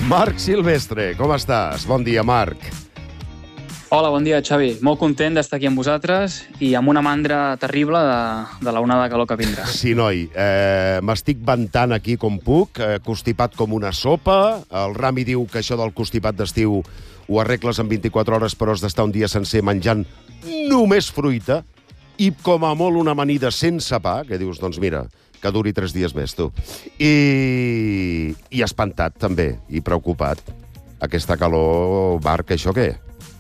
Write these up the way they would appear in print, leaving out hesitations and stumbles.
Marc Silvestre, com estàs? Bon dia, Marc. Hola, bon dia, Xavi. Molt content d'estar aquí amb vosaltres i amb una mandra terrible de la onada de calor que vindrà. Sí, noi, m'estic ventant aquí com puc, constipat com una sopa. El Rami diu que això del constipat d'estiu ho arregles en 24 hores, però has d'estar un dia sencer menjant només fruita i com a molt una amanida sense pa, que dius, doncs mira, que duri 3 dies més, tu. I espantat, també, i preocupat. Aquesta calor, Marc, això què?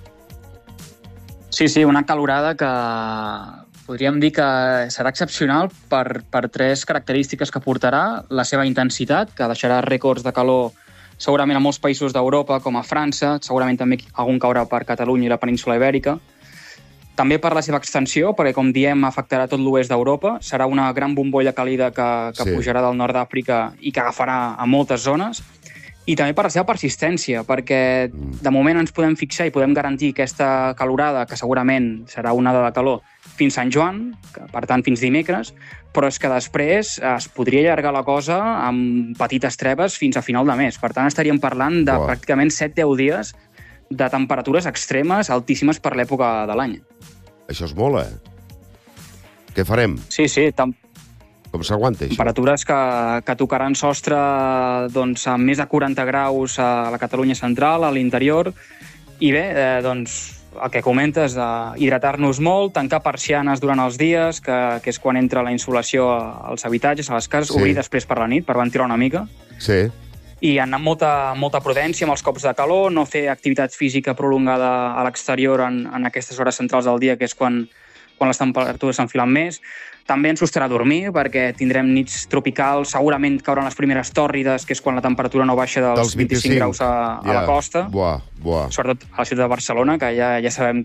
Sí, una calorada que podríem dir que serà excepcional per 3 característiques que portarà. La seva intensitat, que deixarà rècords de calor segurament a molts països d'Europa, com a França, segurament també algun caurà per Catalunya i la península Ibèrica. També per la seva extensió, perquè, com diem, afectarà tot l'oest d'Europa. Serà una gran bombolla càlida que pujarà del nord d'Àfrica i que agafarà a moltes zones. I també per la seva persistència, perquè de moment ens podem fixar i podem garantir aquesta calorada, que segurament serà onada de calor, fins Sant Joan, que, per tant, fins dimecres, però és que després es podria allargar la cosa amb petites treves fins a final de mes. Per tant, estaríem parlant de pràcticament 7-10 dies de temperatures extremes, altíssimes per l'època de l'any. Això és molt, eh? Què farem? Sí, com s'aguanta, això? Temperatures que tocaran sostre doncs, amb més de 40 graus a la Catalunya central, a l'interior. I bé, doncs, el que comentes, hidratar-nos molt, tancar persianes durant els dies, que és quan entra la insolació als habitatges, a les cases, obrir després per la nit, per ventilar una mica. Sí. I anar amb molta prudència amb els cops de calor, no fer activitat física prolongada a l'exterior en aquestes hores centrals del dia, que és quan les temperatures s'enfilen més. També ens costarà dormir, perquè tindrem nits tropicals, segurament cauran les primeres tòrrides, que és quan la temperatura no baixa dels 25 graus a la costa. Sobretot a la ciutat de Barcelona, que ja sabem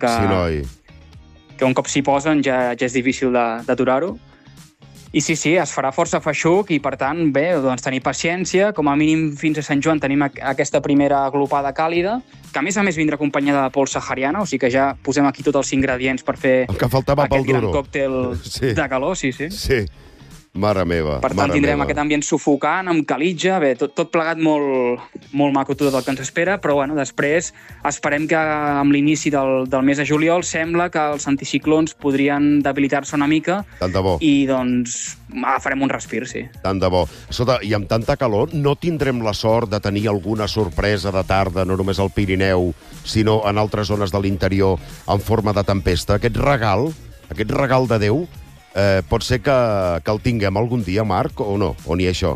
que un cop s'hi posen ja és difícil d'aturar-ho. I sí, es farà força feixuc i, per tant, bé, doncs tenir paciència. Com a mínim fins a Sant Joan tenim aquesta primera glopada càlida, que a més vindrà acompanyada de pols sahariana, o sigui que ja posem aquí tots els ingredients per fer aquest gran còctel de calor. Sí. Mare meva. Per tant, tindrem aquest ambient sufocant, amb calitja, bé, tot plegat molt maco tot el que ens espera, però bueno, després esperem que amb l'inici del mes de juliol sembla que els anticiclons podrien debilitar-se una mica. Tant de bo. I doncs farem un respir, sí. Tant de bo. Escolta, i amb tanta calor no tindrem la sort de tenir alguna sorpresa de tarda, no només al Pirineu, sinó en altres zones de l'interior, en forma de tempesta? Aquest regal de Déu, pot ser que el tinguem algun dia, Marc, o no? O ni això?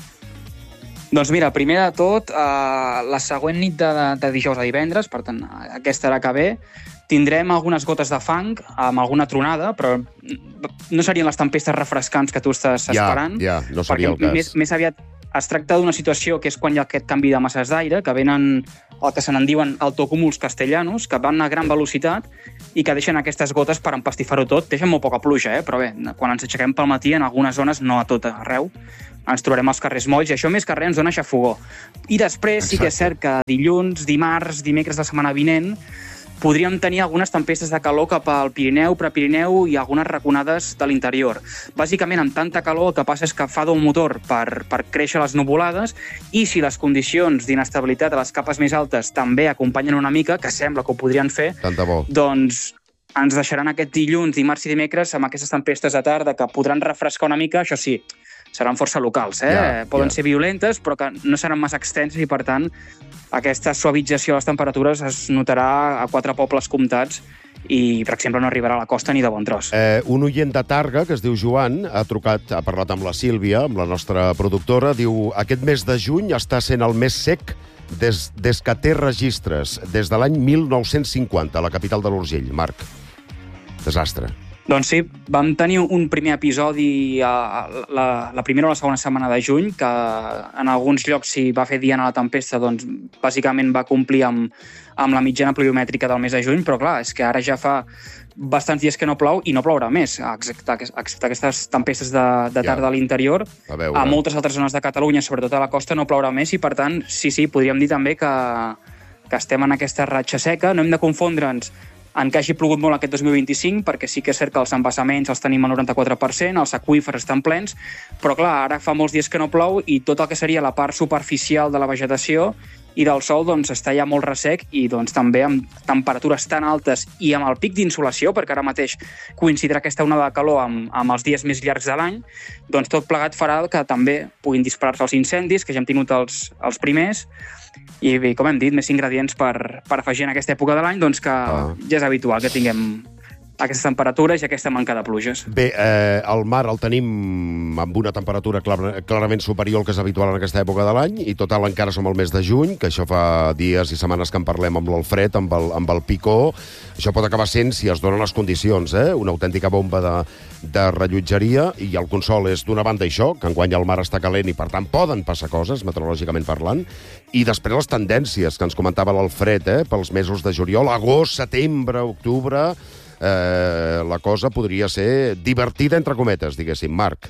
Doncs mira, primer de tot, la següent nit de dijous a divendres, per tant, aquesta hora que ve, tindrem algunes gotes de fang amb alguna tronada, però no serien les tempestes refrescants que tu estàs esperant. No seria el cas. Més aviat es tracta d'una situació que és quan hi ha aquest canvi de masses d'aire, que venen el que se n'en diuen altocúmuls castellanos, que van a gran velocitat i que deixen aquestes gotes per empastifar-ho tot. Deixen molt poca pluja, però bé, quan ens aixequem pel matí, en algunes zones, no a tot arreu, ens trobarem els carrers molls i això més que res ens dona xafogor. I després sí que és cert que dilluns, dimarts, dimecres de la setmana vinent podríem tenir algunes tempestes de calor cap al Pirineu, Prepirineu i algunes raconades de l'interior. Bàsicament, amb tanta calor, el que passa és que fa d'un motor per créixer les nuvolades i si les condicions d'inestabilitat a les capes més altes també acompanyen una mica, que sembla que ho podrien fer, doncs ens deixaran aquest dilluns, dimarts i dimecres amb aquestes tempestes de tarda que podran refrescar una mica, això sí, seran força locals, poden ser violentes, però que no seran massa extenses i, per tant, aquesta suavització de les temperatures es notarà a 4 pobles comptats i, per exemple, no arribarà a la costa ni de bon tros. Un oient de Targa, que es diu Joan, ha parlat amb la Sílvia, amb la nostra productora, diu: aquest mes de juny està sent el més sec des que té registres, des de l'any 1950, a la capital de l'Urgell. Marc, desastre. Doncs sí, vam tenir un primer episodi la primera o la segona setmana de juny, que en alguns llocs s'hi va fer diana la tempesta, doncs bàsicament va complir amb la mitjana pluviomètrica del mes de juny, però clar, és que ara ja fa bastants dies que no plou i no plourà més, excepte aquestes tempestes de tarda a l'interior. A moltes altres zones de Catalunya, sobretot a la costa, no plourà més i, per tant, sí, podríem dir també que estem en aquesta ratxa seca. No hem de confondre'ns en que hagi plogut molt aquest 2025, perquè sí que és cert que els embassaments els tenim al 94%, els aqüífers estan plens, però clar, ara fa molts dies que no plou i tot el que seria la part superficial de la vegetació i del sol doncs, està ja molt ressec i doncs, també amb temperatures tan altes i amb el pic d'insolació, perquè ara mateix coincidirà aquesta onada de calor amb els dies més llargs de l'any, doncs tot plegat farà que també puguin disparar-se els incendis, que ja hem tingut els primers, i com hem dit, més ingredients per afegir en aquesta època de l'any, doncs que ja és habitual que tinguem aquestes temperatures i aquesta manca de pluges. Bé, el mar el tenim amb una temperatura clarament superior al que és habitual en aquesta època de l'any, i total encara som al mes de juny, que això fa dies i setmanes que en parlem amb l'Alfred, amb el Picó. Això pot acabar sent, si es donen les condicions, una autèntica bomba de rellotgeria, i el consol és d'una banda això, que enguany el mar està calent i per tant poden passar coses, meteorològicament parlant, i després les tendències que ens comentava l'Alfred, pels mesos de juliol, agost, setembre, octubre. La cosa podria ser divertida, entre cometes, diguéssim. Marc.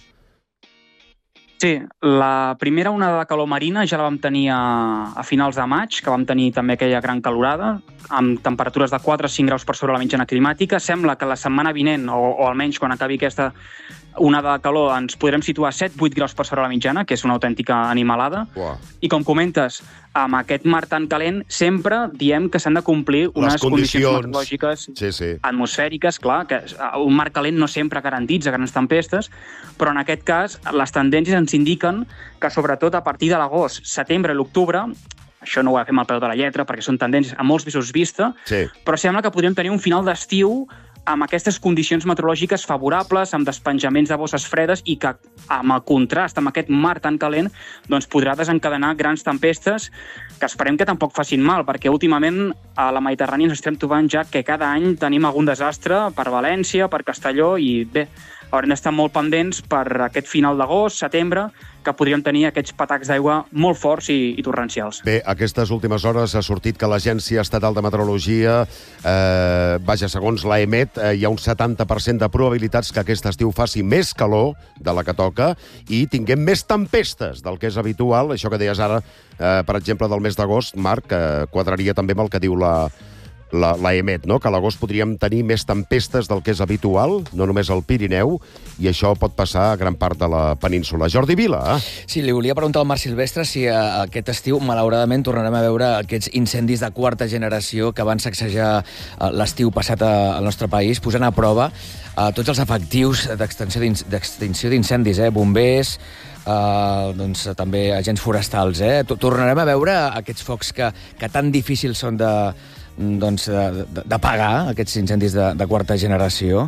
Sí, la primera onada de calor marina ja la vam tenir a finals de maig, que vam tenir també aquella gran calorada, amb temperatures de 4 a 5 graus per sobre la mitjana climàtica. Sembla que la setmana vinent, o almenys quan acabi aquesta onada de calor, ens podrem situar a 7-8 graus per sobre la mitjana, que és una autèntica animalada. Uah. I com comentes, amb aquest mar tan calent, sempre diem que s'han de complir unes condicions meteorològiques atmosfèriques, clar, que un mar calent no sempre garantitza grans tempestes, però en aquest cas les tendències ens indiquen que sobretot a partir de l'agost, setembre i l'octubre, això no ho agafem al peu de la lletra perquè són tendències a molts mesos vista, però sembla que podríem tenir un final d'estiu amb aquestes condicions meteorològiques favorables, amb despenjaments de bosses fredes i que, amb el contrast, amb aquest mar tan calent, doncs podrà desencadenar grans tempestes que esperem que tampoc facin mal, perquè últimament a la Mediterrània ens estem trobant ja que cada any tenim algun desastre per València, per Castelló, i bé, haurem d'estar molt pendents per aquest final d'agost, setembre, que podríem tenir aquests patacs d'aigua molt forts i torrencials. Bé, aquestes últimes hores ha sortit que l'Agència Estatal de Meteorologia, segons l'EMET, hi ha un 70% de probabilitats que aquest estiu faci més calor de la que toca i tinguem més tempestes del que és habitual. Això que deies ara, per exemple, del mes d'agost, Marc, quadraria també amb el que diu l'EMET, no? Que a l'agost podríem tenir més tempestes del que és habitual, no només al Pirineu, i això pot passar a gran part de la península. Jordi Vila. Sí, li volia preguntar al Marc Silvestre si aquest estiu, malauradament, tornarem a veure aquests incendis de quarta generació que van sacsejar l'estiu passat al nostre país, posant a prova tots els efectius d'extinció d'incendis, bombers, doncs també agents forestals. Tornarem a veure aquests focs que tan difícils són d'apagar, aquests incendis de quarta generació?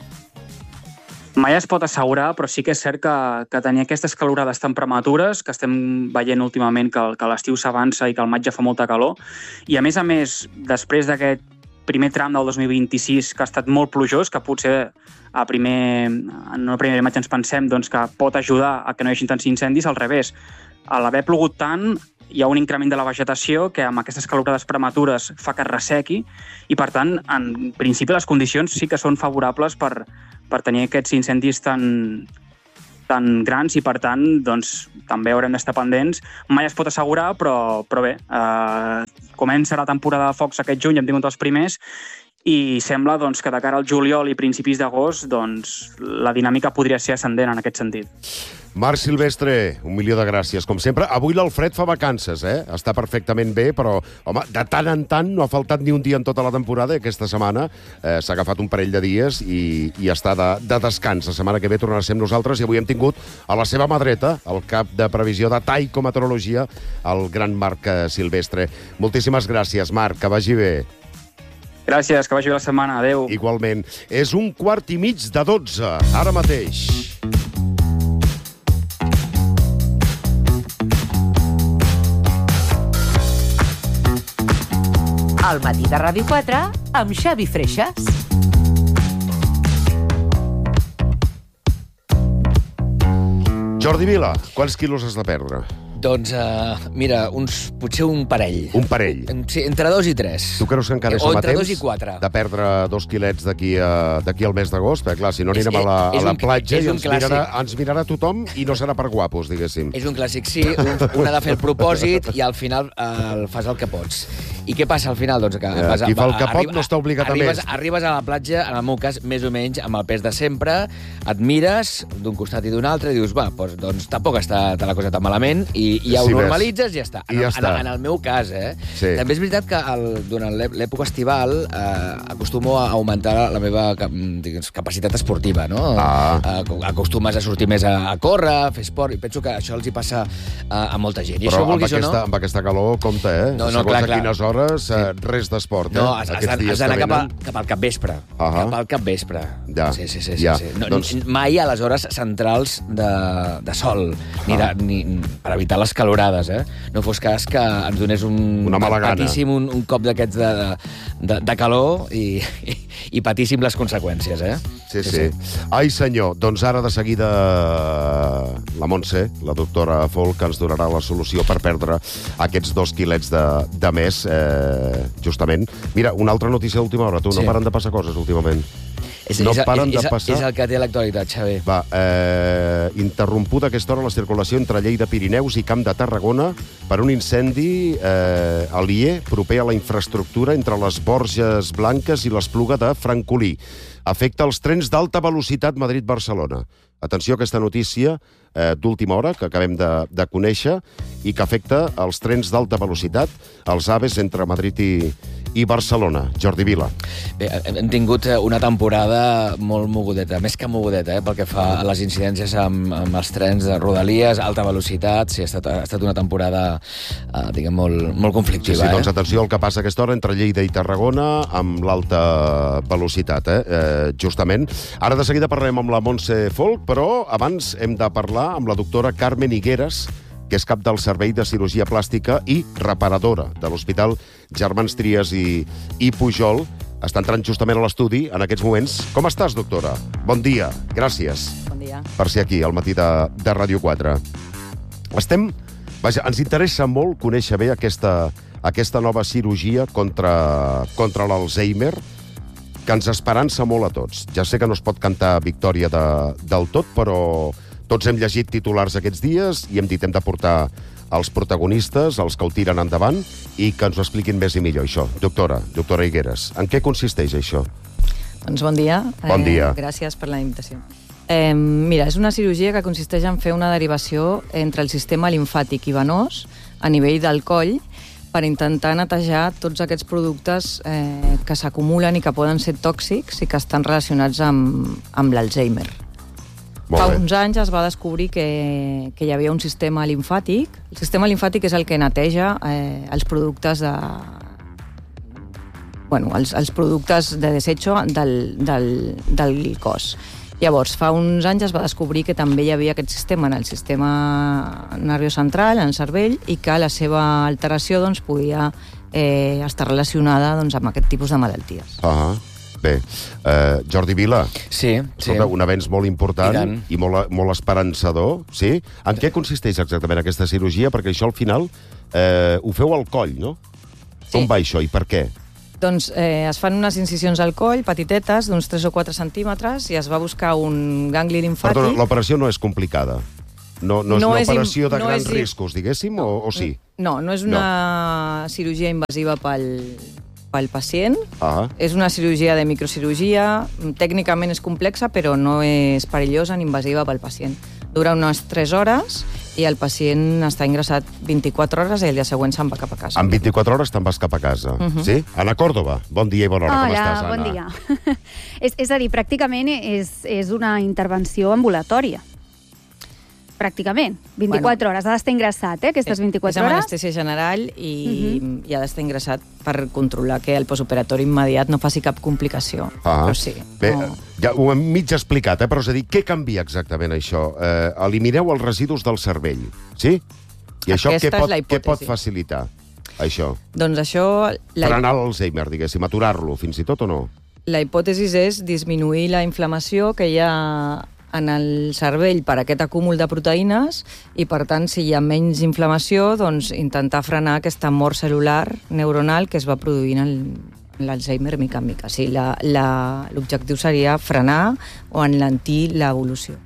Mai es pot assegurar, però sí que és cert que tenir aquestes calorades tan prematures, que estem veient últimament que l'estiu s'avança i que al maig ja fa molta calor, i a més, després d'aquest primer tram del 2026, que ha estat molt plujós, que potser en una primera imatge ens pensem doncs, que pot ajudar a que no hi hagi tants incendis, al revés. A l'haver plogut tant, hi ha un increment de la vegetació que amb aquestes calorades prematures fa que es ressequi i, per tant, en principi les condicions sí que són favorables per tenir aquests incendis tan grans i, per tant, doncs, també haurem d'estar pendents. Mai es pot assegurar, però bé, comença la temporada de focs aquest juny, hem tingut els primers, i sembla doncs, que de cara al juliol i principis d'agost doncs, la dinàmica podria ser ascendent en aquest sentit. Marc Silvestre, 1.000.000 de gràcies, com sempre. Avui l'Alfred fa vacances, Està perfectament bé, però, home, de tant en tant no ha faltat ni un dia en tota la temporada, i aquesta setmana s'ha agafat un parell de dies i està de descans. La setmana que ve tornarà a ser amb nosaltres, i avui hem tingut a la seva mà dreta, el cap de previsió de Taiko Meteorologia, el gran Marc Silvestre. Moltíssimes gràcies, Marc, que vagi bé. Gràcies, que vagi bé la setmana. Adéu. Igualment. És 11:45, ara mateix. Al matí de Ràdio 4 amb Xavi Freixas. Jordi Vila, quants quilos has de perdre? Doncs, mira, potser un parell. Un parell? Sí, entre 2 i 3. Tu creus que encara som a temps? O entre 2 i 4. De perdre 2 quilets d'aquí al mes d'agost? Clar, si no anirem a la platja i ens mirarà tothom i no serà per guapos, diguéssim. És un clàssic, sí. Un ha de fer el propòsit i al final fas el que pots. I què passa al final? Doncs que qui fa el que pot no està obligat a més. Arribes a la platja, en el meu cas, més o menys, amb el pes de sempre, et mires d'un costat i d'un altre i dius, doncs tampoc està la cosa tan malament, i ja ho normalitzes i ja està. En el meu cas, Sí. També és veritat que durant l'època estival acostumo a augmentar la meva capacitat esportiva, no? Acostumes a sortir més a córrer, a fer esport, i penso que això els hi passa a molta gent. I Però això, amb aquesta calor, compte, segons a quines hores, res d'esport, No, has d'anar cap al capvespre. Cap al capvespre. Ja. Sí. Mai a les hores centrals de sol, ni per evitar les calorades, No fos cas que ens donés patíssim un cop d'aquests de calor i patíssim les conseqüències, Sí. Ai, senyor, doncs ara de seguida la Montse, la doctora Folk, ens donarà la solució per perdre aquests 2 quilets de més, justament. Mira, una altra notícia d'última hora. No paren de passar coses últimament. No paren de passar. És el que té l'actualitat, Xavi. Interrompuda a aquesta hora la circulació entre Lleida, Pirineus i Camp de Tarragona per un incendi a Lier, proper a la infraestructura entre les Borges Blanques i l'Espluga de Francolí. Afecta els trens d'alta velocitat Madrid-Barcelona. Atenció a aquesta notícia d'última hora que acabem de conèixer i que afecta els trens d'alta velocitat, els AVEs entre Madrid i Barcelona. Jordi Vila. Bé, hem tingut una temporada molt mogudeta, més que mogudeta, pel que fa a les incidències amb els trens de Rodalies, alta velocitat. Sí, ha estat una temporada, diguem, molt conflictiva. Sí, doncs atenció al que passa a aquesta hora entre Lleida i Tarragona amb l'alta velocitat, justament. Ara de seguida parlarem amb la Montse Folk, però abans hem de parlar amb la doctora Carmen Higueras, que és cap del Servei de Cirurgia Plàstica i Reparadora de l'Hospital Germans Trias i Pujol. Està entrant justament a l'estudi en aquests moments. Com estàs, doctora? Bon dia. Gràcies. Bon dia. Per ser aquí, al matí de Ràdio 4. Ens interessa molt conèixer bé aquesta nova cirurgia contra l'Alzheimer, que ens esperança molt a tots. Ja sé que no es pot cantar victòria del tot, però tots hem llegit titulars aquests dies i hem dit hem de portar els protagonistes, els que ho tiren endavant, i que ens ho expliquin més i millor, això. Doctora Higueras, en què consisteix això? Doncs bon dia. Bon dia. Gràcies per la invitació. Mira, és una cirurgia que consisteix en fer una derivació entre el sistema limfàtic i venós a nivell del coll per intentar netejar tots aquests productes que s'acumulen i que poden ser tòxics i que estan relacionats amb l'Alzheimer. Fa uns anys es va descobrir que hi havia un sistema limfàtic. El sistema limfàtic és el que neteja els productes els productes de desecho del cos. Llavors, fa uns anys es va descobrir que també hi havia aquest sistema en el sistema nerviós central, en el cervell, i que la seva alteració podia estar relacionada amb aquest tipus de malalties. Bé, Jordi Vila. Sí. Un avenç molt important i molt esperançador. Sí? En què consisteix exactament aquesta cirurgia? Perquè això al final ho feu al coll, no? Sí. Com va això i per què? Doncs es fan unes incisions al coll, petitetes, d'uns 3 o 4 centímetres, i es va buscar un gangli limfàtic. Perdó, l'operació no és complicada. No és una operació de grans riscos, diguéssim, o sí? No és una cirurgia invasiva pel pacient. És una cirurgia de microcirurgia. Tècnicament és complexa, però no és perillosa ni invasiva pel pacient. Dura unes 3 hores i el pacient està ingressat 24 hores i el dia següent se'n va cap a casa. En 24 hores te'n vas cap a casa, sí? Anna Còrdova, bon dia i bona hora. Com estàs, Anna? Hola, bon dia. És a dir, pràcticament és una intervenció ambulatòria. Pràcticament. 24 hores. Ha d'estar ingressat, aquestes 24 hores. És amb anestèsia general i ha d'estar ingressat per controlar que el postoperatori immediat no faci cap complicació. Però sí. Bé, ja ho hem mig explicat, però és a dir, què canvia exactament això? Elimineu els residus del cervell, sí? I això què pot facilitar, això? Doncs això... Frenar l'Alzheimer, diguéssim, aturar-lo, fins i tot o no? La hipòtesi és disminuir la inflamació que hi ha en el cervell per aquest acúmul de proteïnes i, per tant, si hi ha menys inflamació, doncs intentar frenar aquesta mort cel·lular neuronal que es va produint en l'Alzheimer mica en mica. O sigui, l'objectiu seria frenar o enlentir l'evolució.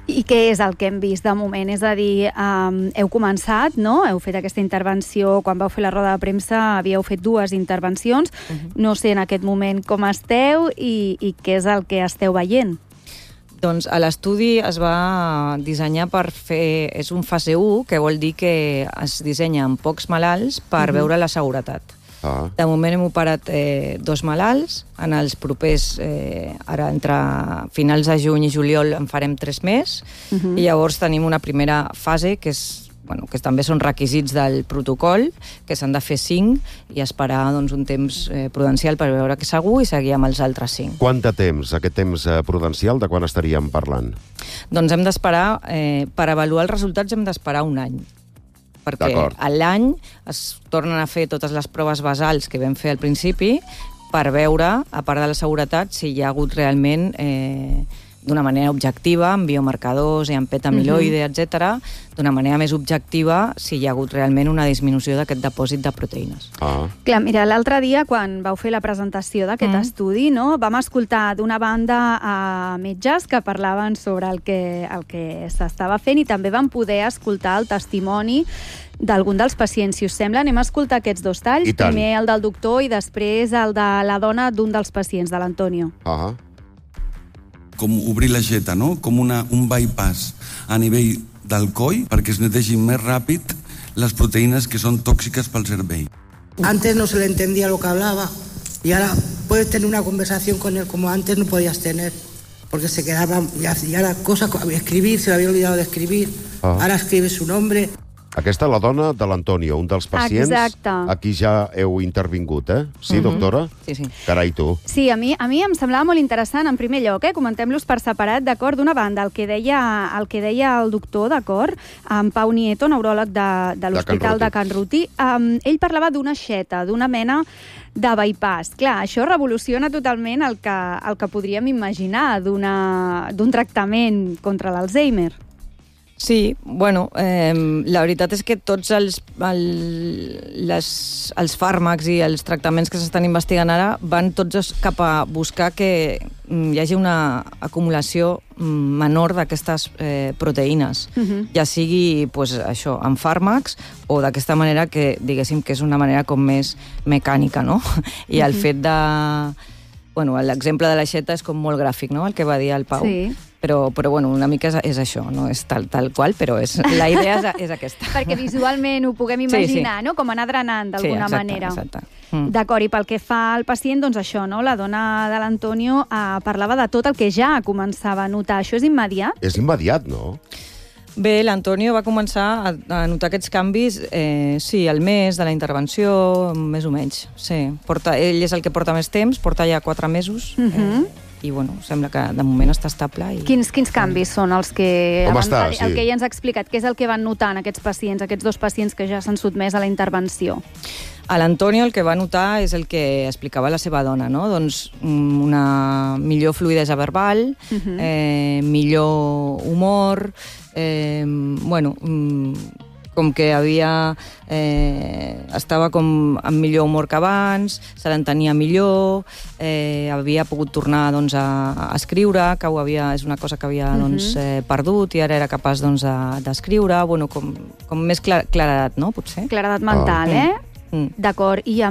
I què és el que hem vist de moment? És a dir, heu començat, no? Heu fet aquesta intervenció, quan vau fer la roda de premsa havíeu fet 2 intervencions. No sé en aquest moment com esteu i què és el que esteu veient. Doncs l'estudi es va dissenyar per fer... És un fase 1, que vol dir que es dissenya amb pocs malalts per veure la seguretat. De moment hem operat 2 malalts. En els propers, ara entre finals de juny i juliol en farem 3 més. I llavors tenim una primera fase que també són requisits del protocol, que s'han de fer 5 i esperar un temps prudencial per veure que és segur i seguir amb els altres 5. Quant de temps, aquest temps prudencial, de quan estaríem parlant? Doncs hem d'esperar, per avaluar els resultats hem d'esperar un any. Perquè a l'any es tornen a fer totes les proves basals que vam fer al principi per veure, a part de la seguretat, si hi ha hagut realment, d'una manera objectiva, amb biomarcadors i amb beta-amiloide, etc., d'una manera més objectiva, si hi ha hagut realment una disminució d'aquest dipòsit de proteïnes. Clar, mira, l'altre dia, quan vau fer la presentació d'aquest estudi, no, vam escoltar d'una banda a metges que parlaven sobre el que s'estava fent i també vam poder escoltar el testimoni d'algun dels pacients. Si us sembla, anem a escoltar aquests 2 talls. Primer el del doctor i després el de la dona d'un dels pacients, de l'Antonio. Com obrir l'aixeta, no? Com un bypass a nivell del coll perquè es netegin més ràpid les proteïnes que són tòxiques pel cervell. Antes no se le entendía lo que hablaba y ahora puedes tener una conversación con él como antes no podías tener porque se quedaba, ya la cosa, escribir, se le había olvidado de escribir, ahora escribe su nombre. Aquesta és la dona de l'Antonio, un dels pacients a qui ja heu intervingut, Sí, doctora? Sí. Carai, tu. Sí, a mi em semblava molt interessant, en primer lloc, comentem-los per separat, d'acord? D'una banda, el que deia el doctor, d'acord? En Pau Nieto, neuròleg de l'Hospital de Can Ruti, ell parlava d'una aixeta, d'una mena de bypass. Clar, això revoluciona totalment el que podríem imaginar d'un tractament contra l'Alzheimer. Sí, la veritat és que tots els fàrmacs i els tractaments que s'estan investigant ara van tots cap a buscar que hi hagi una acumulació menor d'aquestes proteïnes, ja sigui això, amb fàrmacs o d'aquesta manera que, diguéssim, que és una manera com més mecànica, no? I el fet de... l'exemple de l'aixeta és com molt gràfic, no?, el que va dir el Pau. Sí. Però una mica és això, no és tal qual, però la idea és aquesta. Perquè visualment ho puguem imaginar, no?, com anar drenant d'alguna manera. Exacte. D'acord, i pel que fa al pacient, doncs això, no?, la dona de l'Antonio parlava de tot el que ja començava a notar. Això és immediat? És immediat, no? Bé, l'Antonio va començar a notar aquests canvis, al mes de la intervenció, més o menys. Sí. Ell és el que porta més temps, porta ja 4 mesos, i sembla que de moment està estable. Quins canvis són els que... Com està? El que ella ens ha explicat, què és el que van notar en aquests pacients, aquests 2 pacients que ja s'han sotmès a la intervenció? A l'Antonio el que va notar és el que explicava la seva dona, no? Doncs una millor fluïdesa verbal, millor humor, com que estava com amb millor humor que abans, se l'entenia millor, havia pogut tornar a escriure, que és una cosa que havia perdut i ara era capaç d'escriure, com més claredat, no? Potser. Claredat mental, D'acord. I